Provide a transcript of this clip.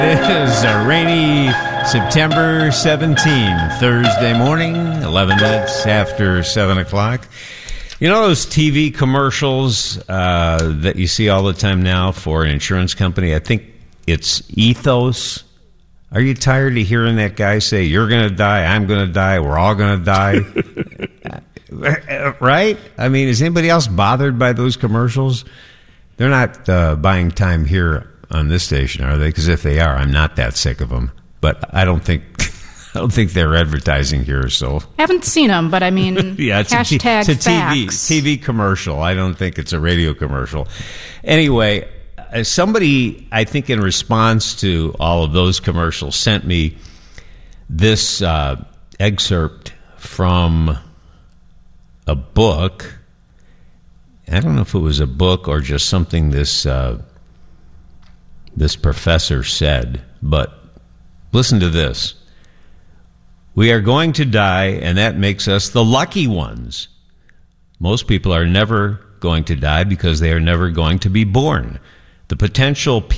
It is a rainy September 17th, Thursday morning, 11 minutes after 7 o'clock. You know those TV commercials that you see all the time now for an insurance company? I think it's Ethos. Are you tired of hearing that guy say, you're going to die, I'm going to die, we're all going to die? Right? I mean, is anybody else bothered by those commercials? They're not buying time here on this station, are they? Because if they are, I'm not that sick of them. But I don't think they're advertising here. So haven't seen them, but I mean, yeah, it's hashtag it's a facts. TV commercial. I don't think it's a radio commercial. Anyway, somebody, I think, in response to all of those commercials, sent me this excerpt from a book. I don't know if it was a book or just something this professor said, but listen to this. We are going to die, and that makes us the lucky ones. Most people are never going to die because they are never going to be born. The potential